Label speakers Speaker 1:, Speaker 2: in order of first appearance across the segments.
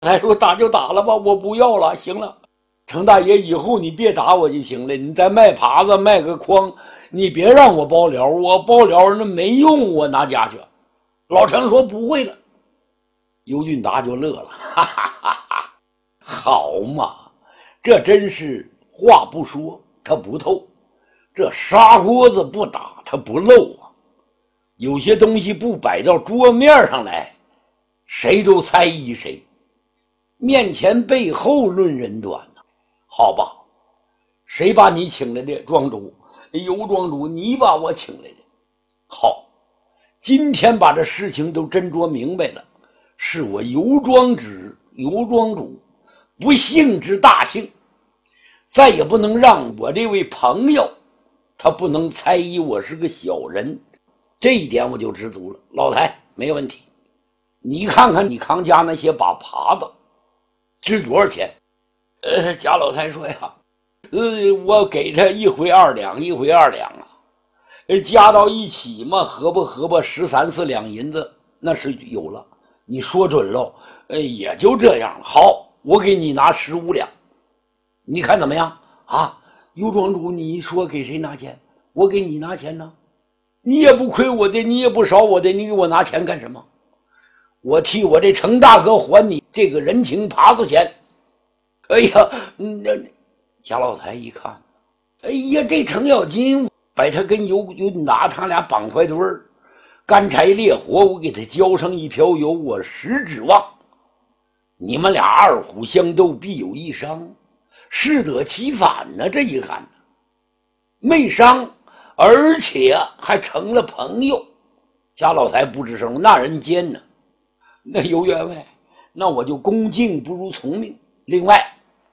Speaker 1: 他说打就打了吧，我不要了，行了，程大爷以后你别打我就行了，你再卖耙子卖个筐，你别让我包疗，我包疗那没用，我拿家去。老程说不会了。尤俊达就乐了，哈哈哈哈，好嘛，这真是话不说他不透，这砂锅子不打他不漏啊。有些东西不摆到桌面上来，谁都猜疑谁，面前背后论人短呢。好吧，谁把你请来的？庄主，尤庄主，你把我请来的。好，今天把这事情都斟酌明白了，是我尤庄主不幸之大幸，再也不能让我这位朋友他不能猜疑我是个小人，这一点我就知足了。老太没问题，你看看你康家那些把耙子值多少钱？贾老太说呀，我给他一回2两，一回2两啊，加到一起嘛，合不13、14两银子那是有了。你说准了，也就这样了。好，我给你拿15两，你看怎么样啊？尤庄主，你说给谁拿钱？我给你拿钱呢？你也不亏我的，你也不少我的，你给我拿钱干什么？我替我这程大哥还你这个人情耙子钱。哎呀，那贾老太一看，哎呀，这程咬金把他跟尤俊达他俩绑坏堆儿，干柴烈火，我给他浇上一瓢油，我实指望你们俩二虎相斗，必有一伤，适得其反呢。这一看呢，没伤，而且还成了朋友。贾老太不吱声，那人奸呢？那尤员外，那我就恭敬不如从命。另外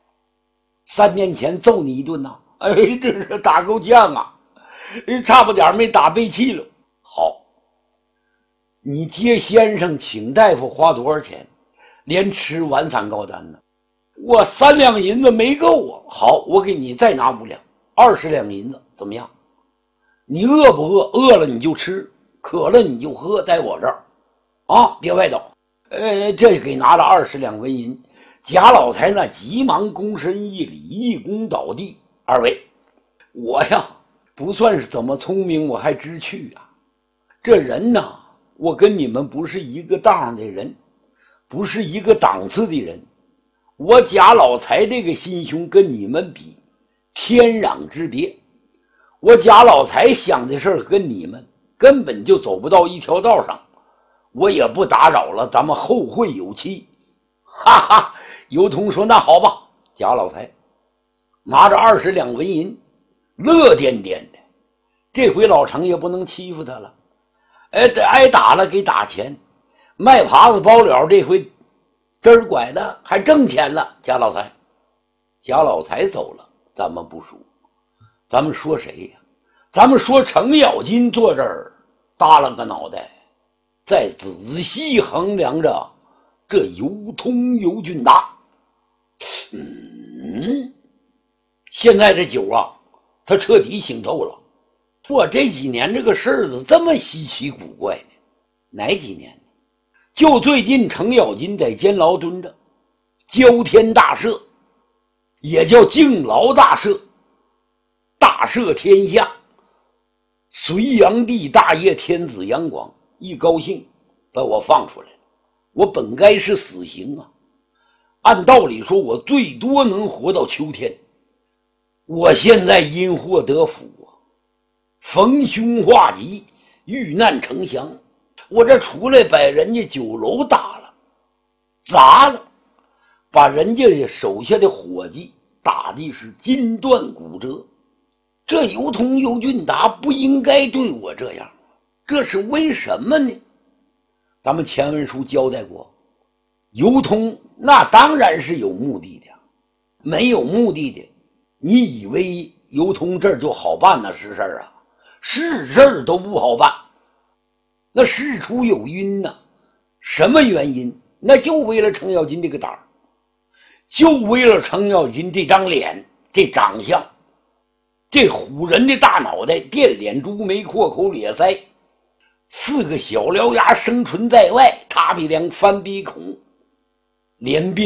Speaker 1: ，3年前揍你一顿呐，这是打够呛啊，差不点没打背气了。好，你接先生请大夫花多少钱？连吃晚餐高单呢？我3两银子没够啊。好，我给你再拿5两，20两银子，怎么样？你饿不饿？饿了你就吃，渴了你就喝，在我这儿啊，别外倒。这给拿了20两纹银。贾老才那急忙躬身一礼，一躬倒地。二位，我呀不算是怎么聪明，我还知趣啊。这人呐，我跟你们不是一个档上的人，不是一个档次的人。我贾老才这个心胸跟你们比，天壤之别。我贾老才想的事儿跟你们根本就走不到一条道上，我也不打扰了，咱们后会有期。哈哈，尤通说那好吧。贾老才拿着20两纹银，乐颠颠的。这回老程也不能欺负他了，得挨打了给打钱，卖耙子包了，这回这儿拐的还挣钱了。贾老才走了，咱们不说，咱们说谁呀？咱们说程咬金坐这儿耷拉个脑袋，再仔细衡量着这尤通尤俊达。现在这酒啊，他彻底醒透了。我这几年这个事儿子这么稀奇古怪呢？哪几年？就最近程咬金在监牢蹲着，交天大赦，也叫敬牢大赦，大赦天下。隋炀帝大业天子杨广一高兴把我放出来了。我本该是死刑啊，按道理说我最多能活到秋天。我现在因祸得福啊，逢凶化吉，遇难成祥。我这出来把人家酒楼打了，砸了，把人家手下的伙计打的是筋断骨折。这尤通尤俊达不应该对我这样，这是为什么呢？咱们前文书交代过，尤通那当然是有目的的，没有目的的，你以为尤通这儿就好办呢？是事儿啊，是事儿都不好办。那事出有因呐，什么原因？那就为了程咬金这个胆儿，就为了程咬金这张脸，这长相，这唬人的大脑袋，电脸猪眉阔口咧腮，4个小獠牙生存在外，塌鼻梁翻鼻孔， 连病。